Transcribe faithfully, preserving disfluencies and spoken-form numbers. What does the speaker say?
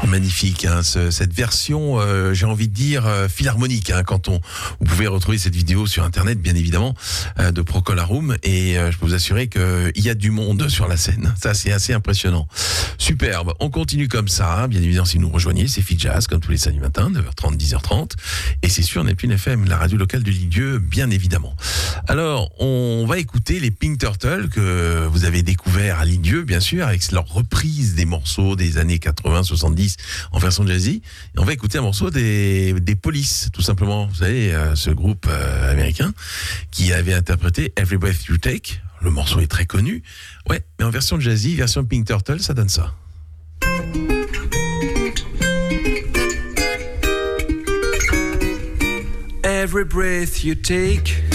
Magnifique, hein, ce, cette version, euh, j'ai envie de dire euh, philharmonique. Hein, quand on, vous pouvez retrouver cette vidéo sur internet, bien évidemment, euh, de Procol Harum, et euh, je peux vous assurer qu'il y a du monde sur la scène. Ça, c'est assez impressionnant. Superbe. On continue comme ça. Hein, bien évidemment, si vous nous rejoignez, c'est Fit Jazz, comme tous les samedis matins, neuf heures trente, dix heures trente, et c'est sur Neptune F M, la radio locale de Lisieux, bien évidemment. Alors, on va écouter les Pink Turtles que vous avez découvert à Lisieux, bien sûr, avec leur reprise des morceaux des années quatre-vingts, soixante-dix en version jazzy. Et on va écouter un morceau des, des Police, tout simplement. Vous savez, euh, ce groupe euh, américain qui avait interprété Every Breath You Take. Le morceau est très connu. Ouais, mais en version jazzy, version Pink Turtle, ça donne ça. Every breath you take,